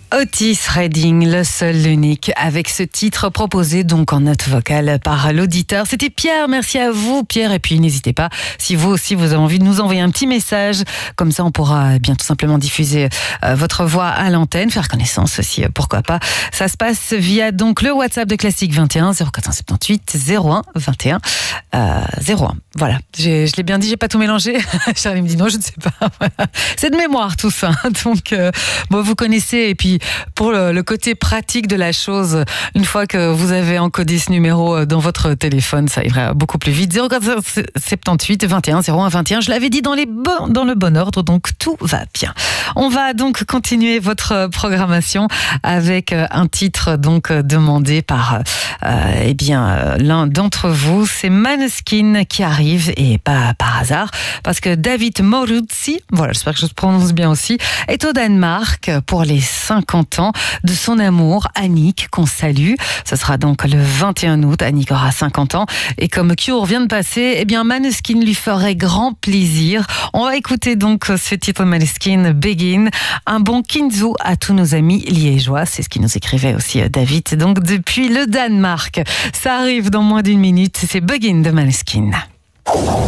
Otis Redding, le seul, l'unique, avec ce titre proposé donc en note vocale par l'auditeur. C'était Pierre, merci à vous Pierre, et puis n'hésitez pas, si vous aussi vous avez envie de nous envoyer un petit message, comme ça on pourra bien tout simplement diffuser votre voix à l'antenne, faire connaissance aussi, pourquoi pas. Ça se passe via donc le WhatsApp de Classique 21 0478 01 21 01. Voilà, je l'ai bien dit, j'ai pas tout mélangé. Charlie me dit non, je ne sais pas. Voilà. C'est de mémoire tout ça, donc bon, vous connaissez, et puis pour le côté pratique de la chose, une fois que vous avez encodé ce numéro dans votre téléphone, ça ira beaucoup plus vite. 0478 21 01 21. Je l'avais dit dans le bon ordre, donc tout va bien. On va donc continuer votre programmation avec un titre donc demandé par l'un d'entre vous. C'est Måneskin qui arrive, et pas par hasard, parce que David Moruzzi, voilà, j'espère que je prononce bien aussi, est au Danemark pour les 50 ans de son amour, Annick, qu'on salue. Ce sera donc le 21 août. Annick aura 50 ans. Et comme Cure vient de passer, eh bien, Måneskin lui ferait grand plaisir. On va écouter donc ce titre de Måneskin, Begin. Un bon Kinzu à tous nos amis liégeois. C'est ce qui nous écrivait aussi David, donc depuis le Danemark. Ça arrive dans moins d'une minute. C'est Begin de Måneskin.